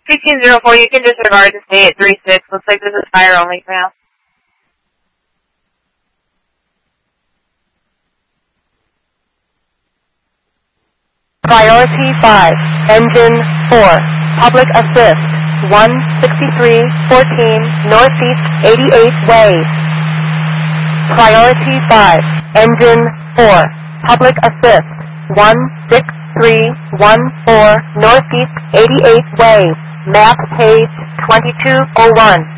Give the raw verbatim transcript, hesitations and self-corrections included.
sixteen zero four, you can disregard and stay at three six. Looks like this is fire only for now. Priority five, Engine four, Public Assist, one sixty-three fourteen Northeast eighty-eighth Way. Priority five, Engine four, Public Assist, one six three one four Northeast eighty-eighth Way, map page twenty-two oh one.